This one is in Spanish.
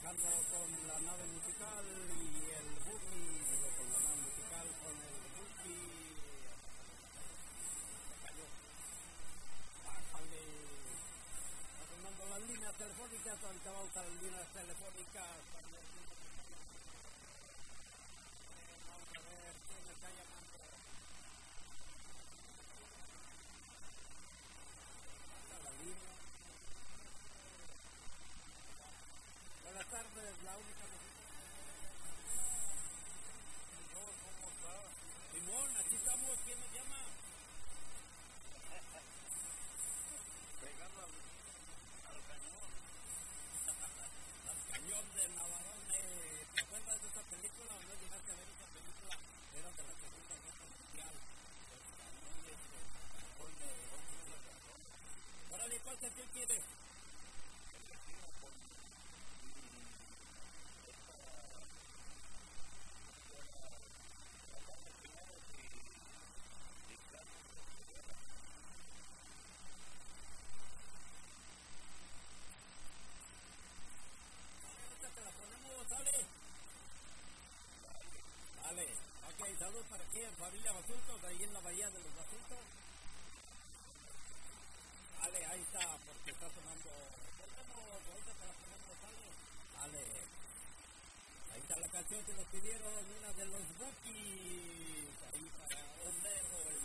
trabajando con la nave musical y el boogie, digo, con la nave musical, con el boogie. Bájale. Está sonando las líneas telefónicas, ahorita vamos a las líneas telefónicas. Vamos a ver quién me está llamando. Hasta la línea. Buenas tardes, la única ¿cómo está? Simón, aquí estamos, ¿quién nos llama? Pegando al cañón. Al cañón de Navarone. ¿Te acuerdas de esa película o no llegaste a ver esa película? Era de la Segunda Guerra Mundial. Los cañones de Navarone. Órale, ¿cuál canción quieres? Saludos para aquí en Familia Basultos, ahí en la Bahía de los Basultos. Vale, ahí está, porque está sonando. Ahorita te la ponemos, vale. Ahí está la canción que nos pidieron, una de los Bookies. Ahí para Homero, el